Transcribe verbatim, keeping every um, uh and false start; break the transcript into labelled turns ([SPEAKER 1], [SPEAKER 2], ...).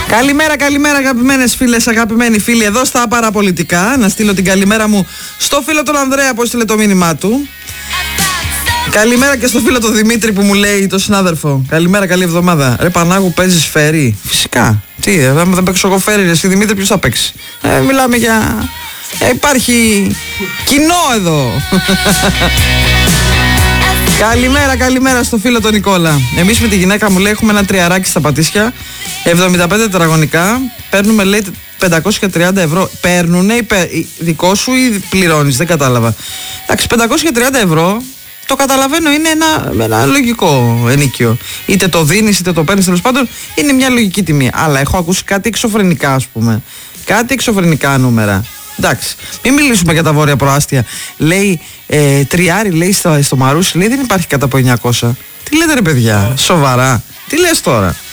[SPEAKER 1] Καλημέρα, καλημέρα αγαπημένες φίλες, αγαπημένοι φίλοι. Εδώ στα παραπολιτικά. Να στείλω την καλημέρα μου στο φίλο τον Ανδρέα που έστειλε το μήνυμά του. Καλημέρα και στο φίλο τον Δημήτρη που μου λέει, το συνάδελφο. Καλημέρα, καλή εβδομάδα. Ρε Πανάγου, παίζεις φέρι? Φυσικά. Τι, δεν θα παίξω εγώ φέρι, εσύ Δημήτρη, ποιος θα παίξει? Ε, μιλάμε για... Ε, υπάρχει κοινό εδώ. Καλημέρα, καλημέρα στο φίλο τον Νικόλα. Εμείς με τη γυναίκα μου λέει έχουμε ένα τριαράκι στα Πατήσια, εβδομήντα πέντε τετραγωνικά. Παίρνουμε λέει πεντακόσια τριάντα ευρώ. Παίρνουνε ή δικό σου ή πληρώνεις? Δεν κατάλαβα. Εντάξει, πεντακόσια τριάντα ευρώ το καταλαβαίνω, είναι ένα, ένα λογικό ενίκιο. Είτε το δίνεις είτε το παίρνεις, τέλος πάντων είναι μια λογική τιμή. Αλλά έχω ακούσει κάτι εξωφρενικά, ας πούμε. Κάτι εξωφρενικά νούμερα. Εντάξει, μην μιλήσουμε για τα βόρεια προάστια. Λέει ε, τριάρι, λέει στο, στο Μαρούσι, λέει δεν υπάρχει κάτω από εννιακόσια. Τι λέτε ρε παιδιά, σοβαρά? Τι λες τώρα?